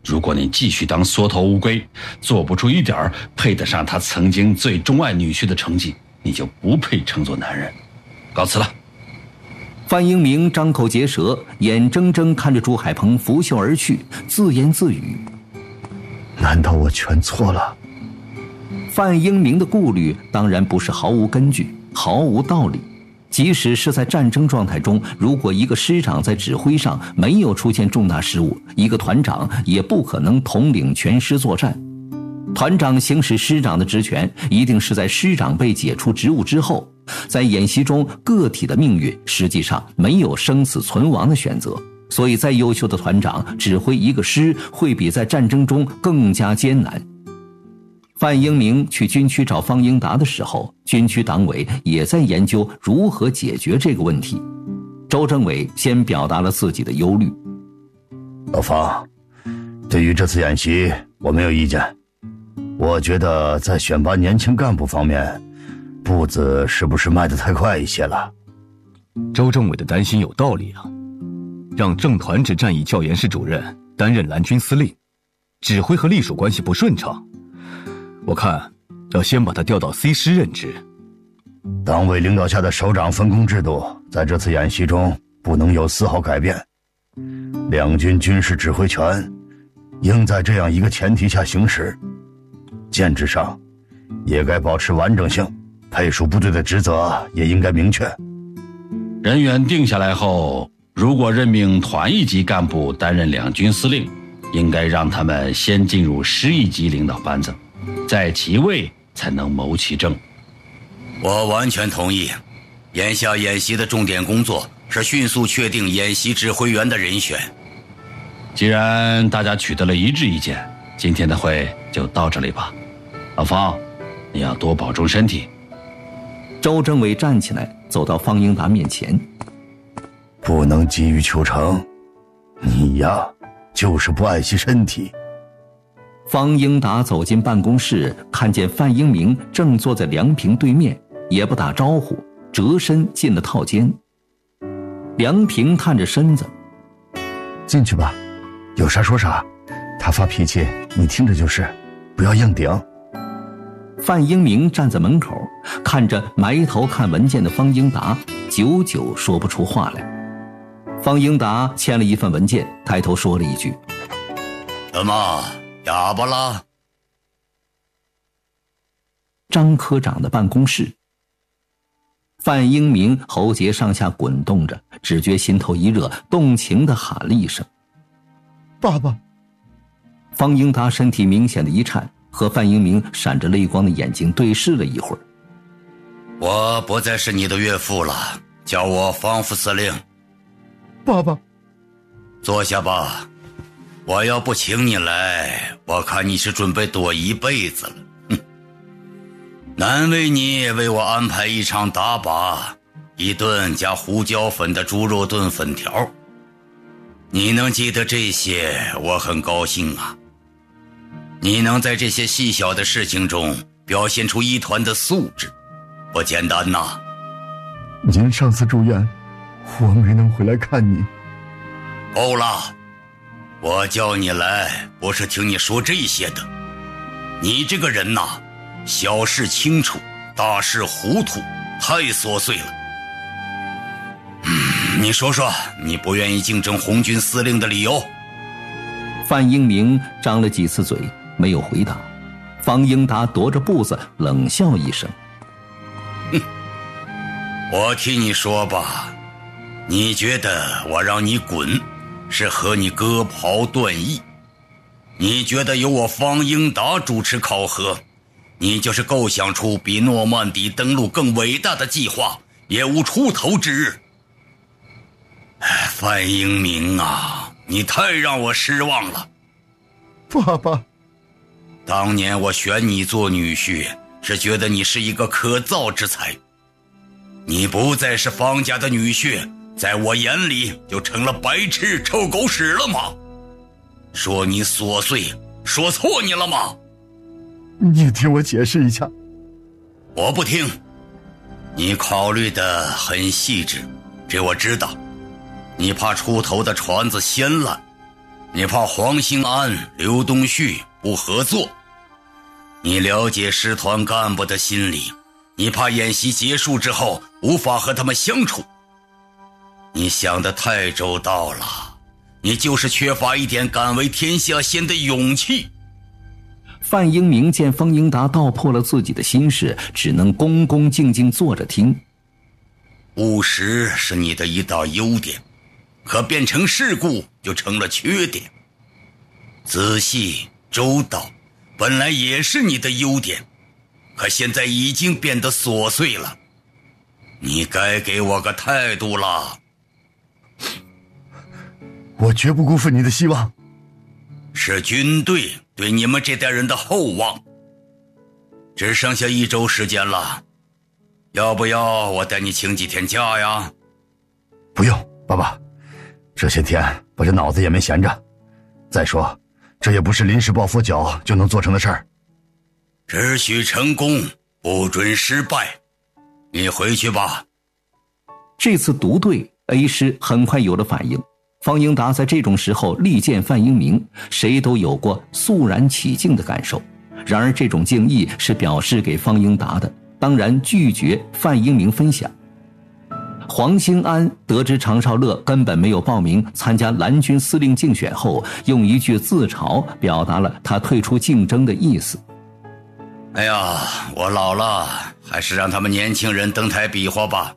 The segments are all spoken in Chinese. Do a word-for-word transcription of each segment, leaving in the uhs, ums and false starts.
如果你继续当缩头乌龟，做不出一点配得上他曾经最钟爱女婿的成绩，你就不配称作男人。告辞了。 范英明张口结舌，眼睁睁看着朱海鹏拂袖而去，自言自语： 难道我全错了？ 范英明的顾虑当然不是毫无根据，毫无道理。即使是在战争状态中，如果一个师长在指挥上没有出现重大失误，一个团长也不可能统领全师作战。团长行使师长的职权，一定是在师长被解除职务之后。在演习中，个体的命运实际上没有生死存亡的选择，所以再优秀的团长指挥一个师，会比在战争中更加艰难。范英明去军区找方英达的时候，军区党委也在研究如何解决这个问题。周政委先表达了自己的忧虑。 老方，对于这次演习我没有意见，我觉得在选拔年轻干部方面，步子是不是迈得太快一些了？ 周政委的担心有道理啊，让正团职战役教研室主任担任蓝军司令，指挥和隶属关系不顺畅，我看要先把他调到 C 师任职。 党委领导下的首长分工制度在这次演习中不能有丝毫改变，两军军事指挥权应在这样一个前提下行使，建制上也该保持完整性，配属部队的职责也应该明确。 人员定下来后，如果任命团一级干部担任两军司令，应该让他们先进入师一级领导班子，在其位才能谋其政。 我完全同意，眼下演习的重点工作是迅速确定演习指挥员的人选。 既然大家取得了一致意见，今天的会就到这里吧。老方，你要多保重身体。 周政委站起来，走到方英达面前。 不能急于求成，你呀，就是不爱惜身体。 方英达走进办公室，看见范英明正坐在梁平对面，也不打招呼，折身进了套间。梁平探着身子： 进去吧，有啥说啥，他发脾气你听着就是，不要硬顶。 范英明站在门口，看着埋头看文件的方英达，久久说不出话来。方英达签了一份文件，抬头说了一句： 怎么哑巴了？ 张科长的办公室。范英明喉结上下滚动着，只觉心头一热，动情地喊了一声： 爸爸。 方英达身体明显的一颤，和范英明闪着泪光的眼睛对视了一会儿。 我不再是你的岳父了，叫我方副司令。 爸爸。 坐下吧，我要不请你来，我看你是准备躲一辈子了。哼，难为你为我安排一场打靶，一顿加胡椒粉的猪肉炖粉条。你能记得这些，我很高兴啊。你能在这些细小的事情中表现出一团的素质，不简单呐。 您上次住院，我没能回来看你。 够了，我叫你来不是听你说这些的。你这个人呐，小事清楚，大事糊涂，太琐碎了。嗯，你说说你不愿意竞争红军司令的理由。 范英明张了几次嘴，没有回答。方英达踱着步子冷笑一声： 哼，我替你说吧，你觉得我让你滚是和你割袍断义，你觉得由我方英达主持考核，你就是构想出比诺曼底登陆更伟大的计划也无出头之日。范英明啊，你太让我失望了。 爸爸， 当年我选你做女婿，是觉得你是一个可造之才。你不再是方家的女婿，在我眼里就成了白痴臭狗屎了吗？说你琐碎，说错你了吗？ 你听我解释一下。 我不听。你考虑得很细致，这我知道。你怕出头的船子先烂， 你怕黄兴安、刘东旭不合作，你了解师团干部的心理，你怕演习结束之后无法和他们相处。你想得太周到了，你就是缺乏一点敢为天下先的勇气。 范英明见方英达道破了自己的心事，只能恭恭敬敬坐着听。 务实是你的一大优点，可变成世故就成了缺点。仔细周到本来也是你的优点，可现在已经变得琐碎了。你该给我个态度了。 我绝不辜负你的希望。 是军队对你们这代人的厚望。只剩下一周时间了，要不要我带你请几天假呀？ 不用，爸爸，这些天我这脑子也没闲着。再说，这也不是临时抱佛脚就能做成的事儿。 只许成功，不准失败。你回去吧。 这次独队 A 师很快有了反应。方英达在这种时候力荐范英明，谁都有过肃然起敬的感受。然而这种敬意是表示给方英达的，当然拒绝范英明分享。黄兴安得知常少乐根本没有报名参加蓝军司令竞选后，用一句自嘲表达了他退出竞争的意思。 哎呀，我老了，还是让他们年轻人登台比划吧。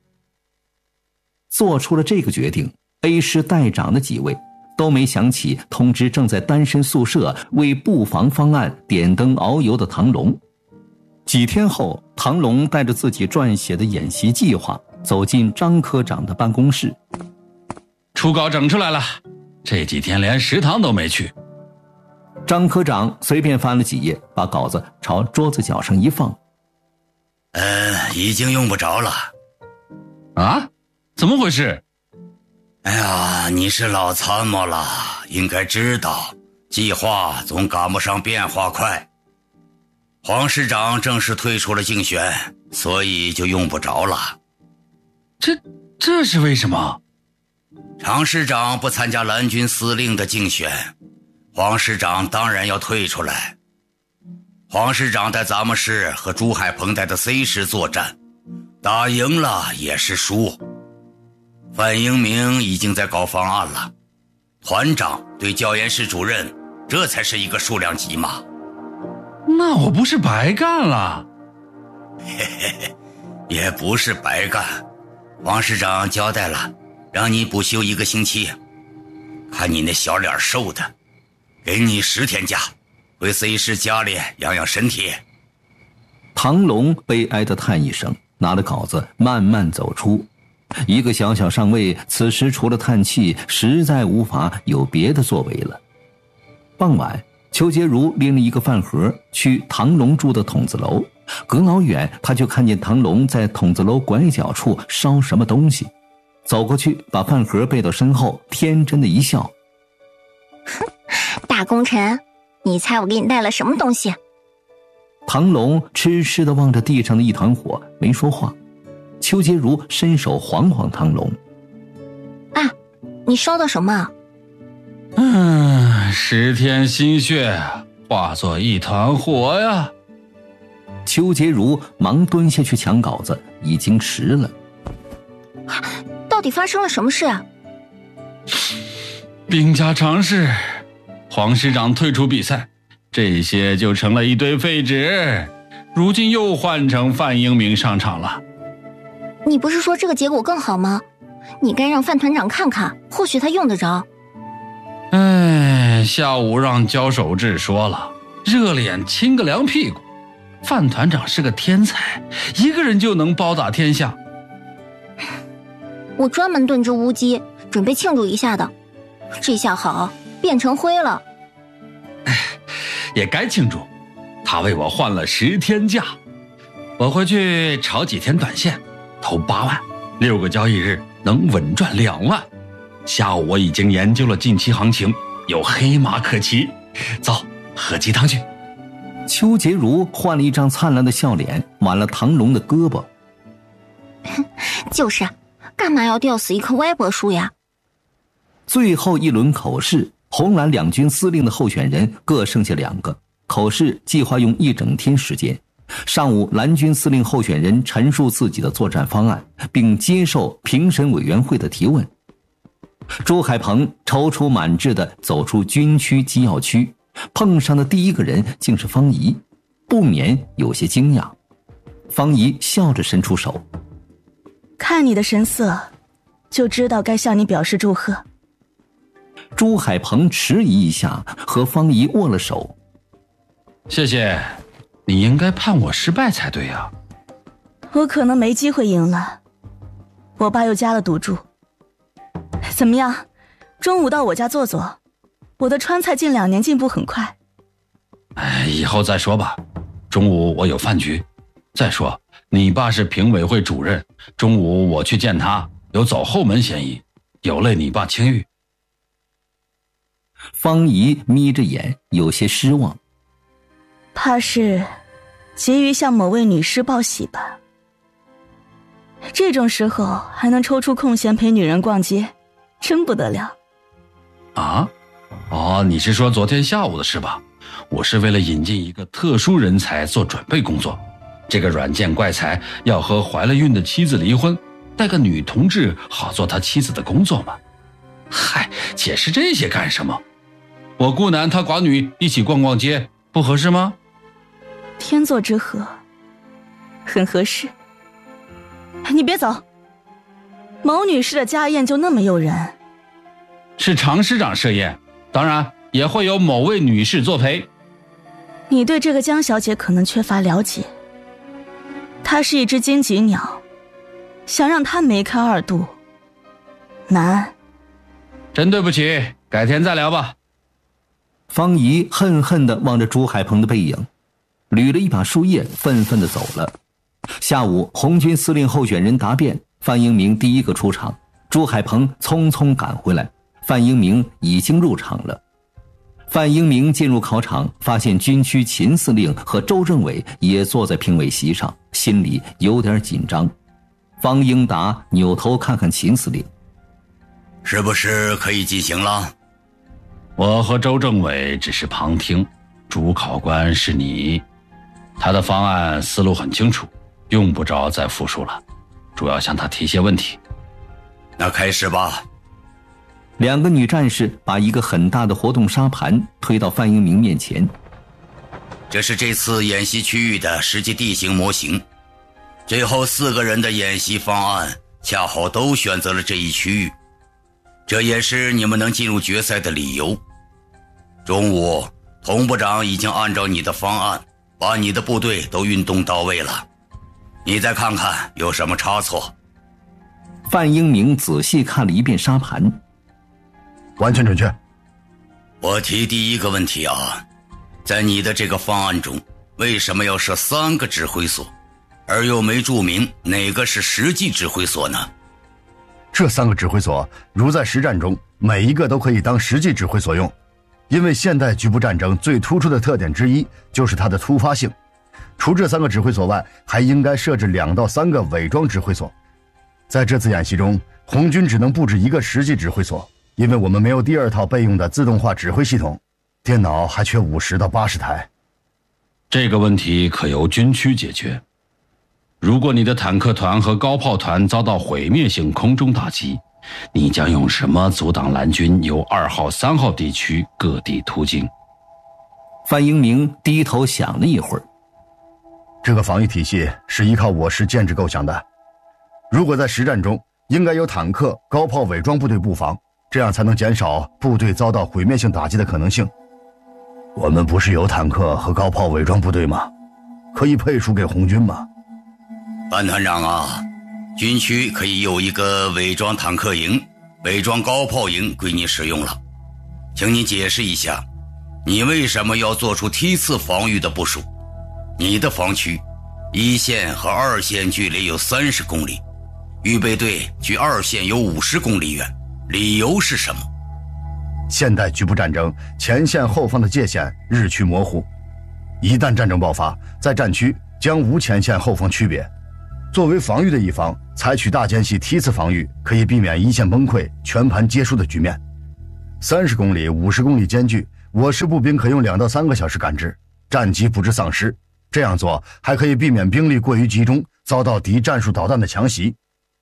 做出了这个决定，A 师代长的几位都没想起通知正在单身宿舍为布防方案点灯熬油的唐龙。几天后，唐龙带着自己撰写的演习计划走进张科长的办公室。 初稿整出来了，这几天连食堂都没去。 张科长随便翻了几页，把稿子朝桌子角上一放。 呃，已经用不着了。 啊？怎么回事？ 哎呀，你是老参谋了，应该知道计划总赶不上变化快。黄师长正式退出了竞选，所以就用不着了。 这这是为什么？ 常师长不参加蓝军司令的竞选，黄师长当然要退出来。黄师长在咱们市和朱海鹏带的 C 师作战，打赢了也是输。范英明已经在搞方案了，团长对教研室主任，这才是一个数量级嘛。 那我不是白干了？ 嘿嘿嘿，也不是白干。王师长交代了，让你补休一个星期。看你那小脸瘦的，给你十天假，回 C 市家里养养身体。 唐龙悲哀地叹一声，拿着稿子慢慢走出。一个小小上尉此时除了叹气，实在无法有别的作为了。傍晚，邱洁如拎了一个饭盒去唐龙住的筒子楼，隔老远他就看见唐龙在筒子楼拐角处烧什么东西，走过去把饭盒背到身后，天真的一笑。 哼，大功臣，你猜我给你带了什么东西？ 唐龙痴痴地望着地上的一团火，没说话。邱洁如伸手晃晃唐龙。 啊，你烧的什么？ 嗯，十天心血化作一团火呀。 邱洁如忙蹲下去抢稿子，已经迟了。 到底发生了什么事啊？ 兵家常事，黄师长退出比赛，这些就成了一堆废纸，如今又换成范英明上场了。 你不是说这个结果更好吗？你该让范团长看看，或许他用得着。 哎，下午让焦守志说了，热脸亲个凉屁股。范团长是个天才，一个人就能包打天下。 我专门炖只乌鸡，准备庆祝一下的。这下好，变成灰了。 也该庆祝，他为我换了十天假，我回去炒几天短线，投八万，六个交易日能稳赚两万。下午我已经研究了近期行情，有黑马可骑，走，喝鸡汤去。 邱洁如换了一张灿烂的笑脸，挽了唐龙的胳膊。 就是，干嘛要吊死一棵歪脖树呀？ 最后一轮口试红蓝两军司令的候选人各剩下两个，口试计划用一整天时间。上午，蓝军司令候选人陈述自己的作战方案，并接受评审委员会的提问。朱海鹏踌躇满志地走出军区机要区，碰上的第一个人竟是方怡，不免有些惊讶。方怡笑着伸出手， 看你的神色，就知道该向你表示祝贺。 朱海鹏迟疑一下，和方怡握了手。 谢谢，你应该判我失败才对呀。 我可能没机会赢了，我爸又加了赌注。怎么样，中午到我家坐坐，我的川菜近两年进步很快。 哎，以后再说吧，中午我有饭局。再说你爸是评委会主任，中午我去见他有走后门嫌疑，有累你爸清誉。 方怡眯着眼，有些失望。 怕是急于向某位女士报喜吧？这种时候还能抽出空闲陪女人逛街，真不得了。 啊？哦，你是说昨天下午的事吧？我是为了引进一个特殊人才做准备工作。这个软件怪才要和怀了孕的妻子离婚，带个女同志好做他妻子的工作吗？嗨，解释这些干什么？我孤男他寡女一起逛逛街，不合适吗？ 天作之合，很合适。你别走，某女士的家宴就那么诱人？ 是常师长设宴，当然也会有某位女士作陪。 你对这个江小姐可能缺乏了解，她是一只荆棘鸟，想让她梅开二度难。 真对不起，改天再聊吧。 方怡恨恨地望着朱海鹏的背影，捋了一把树叶，愤愤地走了。下午，红军司令候选人答辩，范英明第一个出场，朱海鹏匆匆赶回来，范英明已经入场了。范英明进入考场，发现军区秦司令和周政委也坐在评委席上，心里有点紧张。方英达扭头看看秦司令， 是不是可以进行了？ 我和周政委只是旁听，主考官是你。他的方案思路很清楚，用不着再复述了，主要向他提些问题。 那开始吧。 两个女战士把一个很大的活动沙盘推到范英明面前。 这是这次演习区域的实际地形模型，最后四个人的演习方案恰好都选择了这一区域，这也是你们能进入决赛的理由。中午，童部长已经按照你的方案把你的部队都运动到位了，你再看看有什么差错。 范英明仔细看了一遍沙盘， 完全准确。 我提第一个问题啊，在你的这个方案中，为什么要设三个指挥所，而又没注明哪个是实际指挥所呢？ 这三个指挥所如在实战中，每一个都可以当实际指挥所用，因为现代局部战争最突出的特点之一就是它的突发性。除这三个指挥所外，还应该设置两到三个伪装指挥所。在这次演习中，红军只能布置一个实际指挥所，因为我们没有第二套备用的自动化指挥系统，电脑还缺五十到八十台。 这个问题可由军区解决。如果你的坦克团和高炮团遭到毁灭性空中打击，你将用什么阻挡蓝军由二号、三号地区各地突进？ 范英明低头想了一会儿。 这个防御体系是依靠我师建制构想的，如果在实战中，应该有坦克、高炮伪装部队布防，这样才能减少部队遭到毁灭性打击的可能性。我们不是有坦克和高炮伪装部队吗？可以配属给红军吗？ 范团长啊，军区可以有一个伪装坦克营、伪装高炮营归你使用了，请你解释一下，你为什么要做出梯次防御的部署？你的防区，一线和二线距离有三十公里，预备队距二线有五十公里远，理由是什么？ 现代局部战争前线后方的界限日趋模糊，一旦战争爆发，在战区将无前线后方区别。作为防御的一方，采取大间隙梯次防御，可以避免一线崩溃、全盘皆输的局面。 三十公里、五十公里间距，我师步兵可用两到三个小时赶至，战机不致丧失。这样做还可以避免兵力过于集中，遭到敌战术导弹的强袭。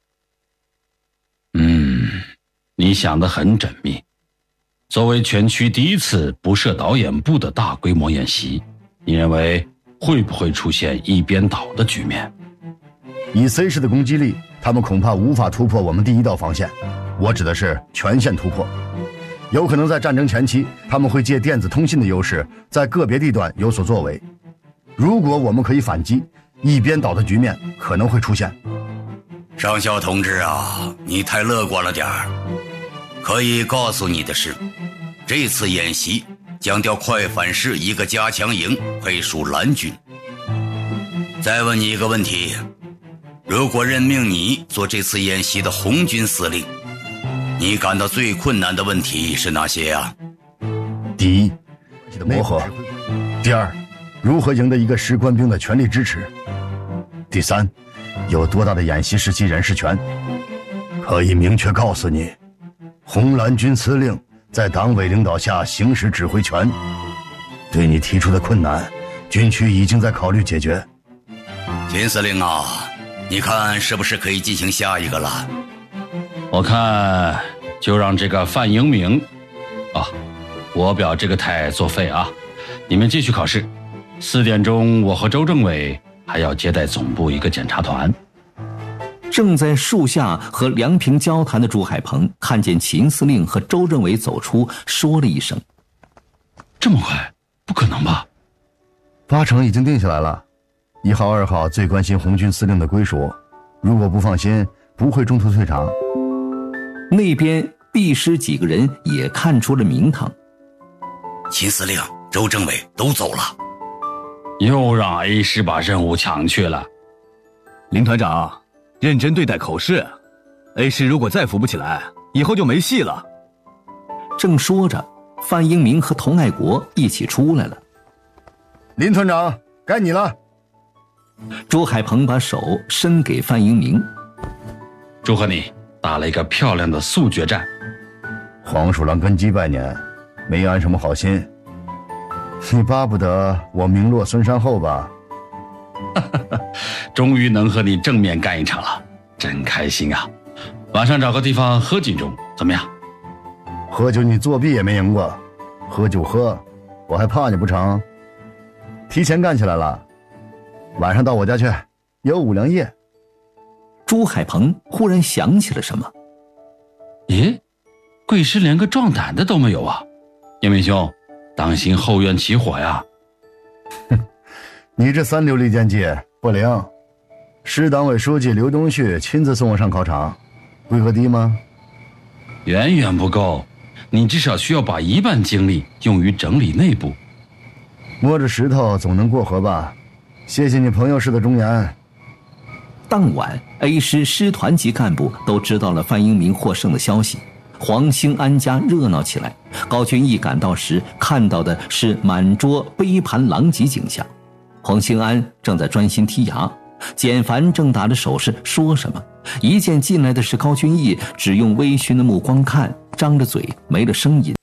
嗯，你想得很缜密。作为全区第一次不设导演部的大规模演习，你认为会不会出现一边倒的局面？ 以 C 市的攻击力，他们恐怕无法突破我们第一道防线，我指的是全线突破。有可能在战争前期，他们会借电子通信的优势，在个别地段有所作为。如果我们可以反击，一边倒的局面可能会出现。 上校同志啊，你太乐观了点儿。可以告诉你的是，这次演习将调快反市一个加强营配属蓝军。再问你一个问题，如果任命你做这次演习的红军司令，你感到最困难的问题是哪些啊？ 第一，磨合；第二，如何赢得一个师官兵的全力支持；第三，有多大的演习时期人事权。可以明确告诉你，红蓝军司令在党委领导下行使指挥权。对你提出的困难，军区已经在考虑解决。 秦司令啊，你看是不是可以进行下一个了？ 我看就让这个范英明啊，我表这个态作废啊！你们继续考试。四点钟，我和周政委还要接待总部一个检查团。 正在树下和梁平交谈的朱海鹏看见秦司令和周政委走出，说了一声：“ 这么快？不可能吧？” 八成已经定下来了。一号、二号最关心红军司令的归属，如果不放心，不会中途退场。 那边 B 师几个人也看出了名堂。 秦司令、周政委都走了， 又让 A 师把任务抢去了。 林团长，认真对待口试。A 师如果再扶不起来，以后就没戏了。 正说着，范英明和童爱国一起出来了。 林团长，该你了。 朱海鹏把手伸给范英明。 祝贺你打了一个漂亮的速决战。 黄鼠狼跟鸡拜年，没安什么好心。你巴不得我名落孙山后吧？ 终于能和你正面干一场了，真开心啊！晚上找个地方喝几盅，怎么样？ 喝酒你作弊也没赢过，喝酒喝，我还怕你不成？提前干起来了，晚上到我家去，有五粮液。 朱海鹏忽然想起了什么。 咦，贵师连个壮胆的都没有啊！英明兄，当心后院起火呀！ 哼，你这三流利剑技不灵。师党委书记刘东旭亲自送我上考场，规格低吗？ 远远不够，你至少需要把一半精力用于整理内部。 摸着石头总能过河吧？谢谢你朋友式的忠言。 当晚 A 师师团级干部都知道了范英明获胜的消息，黄兴安家热闹起来。高俊义赶到时看到的是满桌杯盘狼藉景象。黄兴安正在专心剔牙，简凡正打着手势说什么。一见进来的是高俊义，只用微醺的目光看，张着嘴没了声音。